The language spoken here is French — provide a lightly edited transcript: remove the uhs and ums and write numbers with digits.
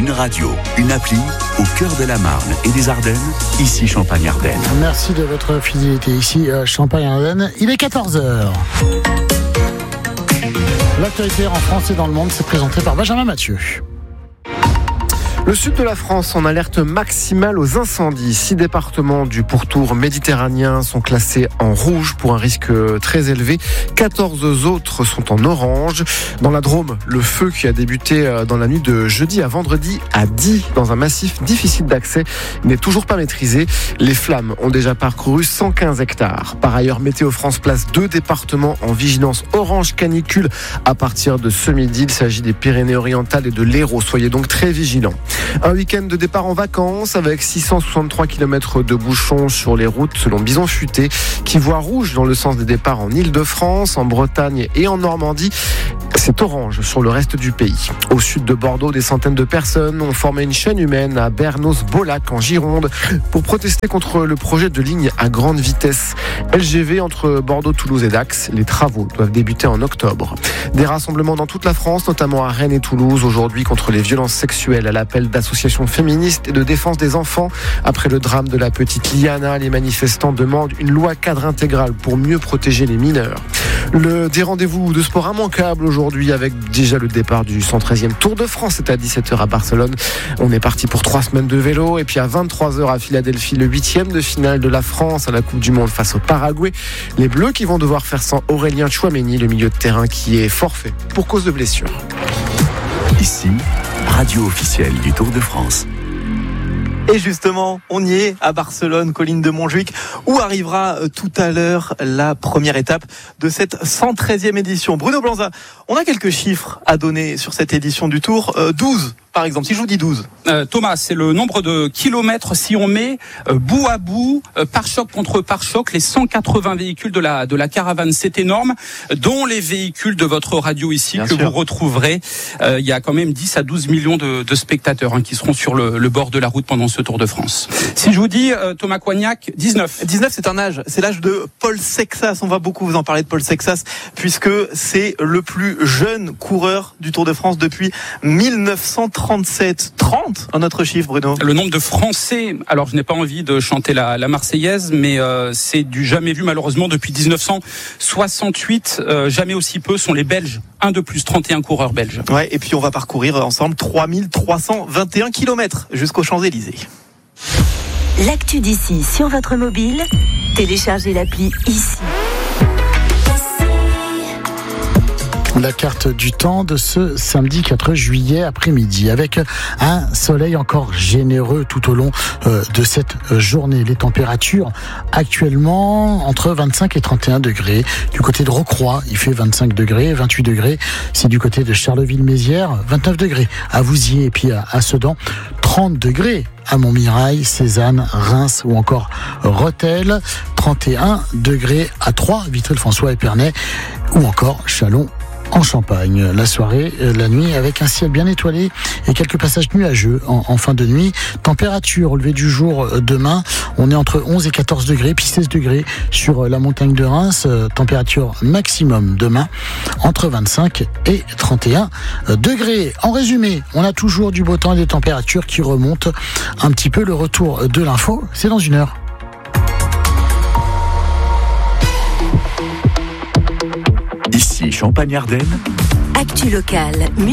Une radio, une appli au cœur de la Marne et des Ardennes, ici Champagne-Ardenne. Merci de votre fidélité ici Champagne-Ardenne. Il est 14h. L'actualité en France et dans le monde, c'est présenté par Benjamin Mathieu. Le sud de la France en alerte maximale aux incendies. 6 départements du pourtour méditerranéen sont classés en rouge pour un risque très élevé. 14 autres sont en orange. Dans la Drôme, le feu qui a débuté dans la nuit de jeudi à vendredi à Die, dans un massif difficile d'accès, n'est toujours pas maîtrisé. Les flammes ont déjà parcouru 115 hectares. Par ailleurs, Météo France place 2 départements en vigilance orange canicule à partir de ce midi. Il s'agit des Pyrénées-Orientales et de l'Hérault. Soyez donc très vigilants. Un week-end de départ en vacances avec 663 km de bouchons sur les routes selon Bison Futé, qui voit rouge dans le sens des départs en Île-de-France, en Bretagne et en Normandie. C'est orange sur le reste du pays. Au sud de Bordeaux, des centaines de personnes ont formé une chaîne humaine à Bernos-Bolac en Gironde pour protester contre le projet de ligne à grande vitesse LGV entre Bordeaux, Toulouse et Dax. Les travaux doivent débuter en octobre. Des rassemblements dans toute la France, notamment à Rennes et Toulouse, aujourd'hui contre les violences sexuelles à l'appel d'associations féministes et de défense des enfants. Après le drame de la petite Liana, les manifestants demandent une loi cadre intégrale pour mieux protéger les mineurs. Des rendez-vous de sport immanquables aujourd'hui avec déjà le départ du 113e Tour de France. C'est à 17h à Barcelone. On est parti pour 3 semaines de vélo. Et puis à 23h à Philadelphie, le 8e de finale de la France à la Coupe du Monde face au Paraguay. Les Bleus qui vont devoir faire sans Aurélien Tchouaméni, le milieu de terrain qui est forfait pour cause de blessure. Ici, radio officielle du Tour de France. Et justement, on y est à Barcelone, colline de Montjuïc, où arrivera tout à l'heure la première étape de cette 113e édition. Bruno Blanza, on a quelques chiffres à donner sur cette édition du Tour. 12, par exemple, si je vous dis 12. Thomas, c'est le nombre de kilomètres si on met bout à bout, pare-choc contre pare-choc, les 180 véhicules de la caravane. C'est énorme, dont les véhicules de votre radio ici, bien que sûr. Vous retrouverez. Il y a quand même 10 à 12 millions de spectateurs qui seront sur le bord de la route pendant ce Tour de France. Si je vous dis, Thomas Coignac, 19. 19, c'est un âge. C'est l'âge de Paul Sexas. On va beaucoup vous en parler de Paul Sexas, puisque c'est le plus jeune coureur du Tour de France depuis 1937. 30, un autre chiffre, Bruno. Le nombre de Français, alors je n'ai pas envie de chanter la Marseillaise, mais c'est du jamais vu malheureusement depuis 1968. Jamais aussi peu sont les Belges. 1 de plus, 31 coureurs belges. Ouais, et puis on va parcourir ensemble 3321 km jusqu'aux Champs-Élysées. L'actu d'ici sur votre mobile, téléchargez l'appli ici. La carte du temps de ce samedi 4 juillet après-midi avec un soleil encore généreux tout au long de cette journée. Les températures actuellement entre 25 et 31 degrés. Du côté de Rocroi, il fait 25 degrés, 28 degrés. C'est du côté de Charleville-Mézières, 29 degrés. À Vouziers et puis à Sedan, 30 degrés. À Montmirail, Cézanne, Reims ou encore Rethel, 31 degrés à Troyes, Vitry-le-François, Épernay ou encore Châlons en Champagne. La soirée, la nuit avec un ciel bien étoilé et quelques passages nuageux en fin de nuit. Température au lever du jour demain, on est entre 11 et 14 degrés, puis 16 degrés sur la montagne de Reims. Température maximum demain entre 25 et 31 degrés. En résumé, on a toujours du beau temps et des températures qui remontent un petit peu. Le retour de l'info, c'est dans 1 heure. Ici Champagne-Ardenne. Actu locale.